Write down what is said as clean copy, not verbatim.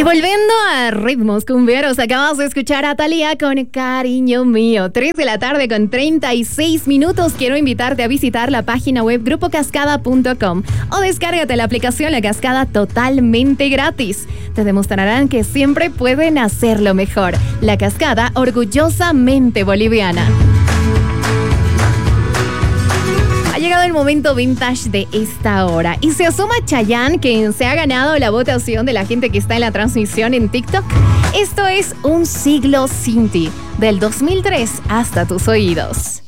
Y volviendo a ritmos cumberos, acabamos de escuchar a Thalía con Cariño Mío. 3 de la tarde con 36 minutos. Quiero invitarte a visitar la página web grupocascada.com o descárgate la aplicación La Cascada totalmente gratis. Te demostrarán que siempre pueden hacerlo mejor. La Cascada, orgullosamente boliviana. Ha llegado el momento vintage de esta hora y se asoma Chayanne, quien se ha ganado la votación de la gente que está en la transmisión en TikTok. Esto es Un Siglo Sin Ti, del 2003 hasta tus oídos.